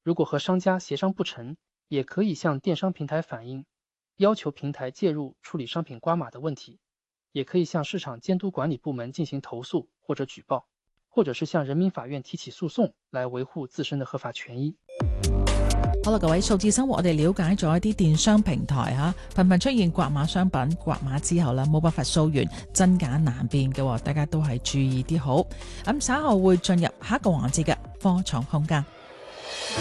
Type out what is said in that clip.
如果和商家协商不成，也可以向电商平台反映，要求平台介入处理商品挂码的问题，也可以向市场监督管理部門進行投訴或者舉報，或者是向人民法院提起訴訟來維護自身的合法權益。 好啦，各位，數字生活我哋了解咗一啲電商平台頻頻出現刮碼商品，刮碼之後冇辦法溯源，真假難辨嘅，大家都係注意啲好。咁稍後會進入下一個環節嘅科創空間。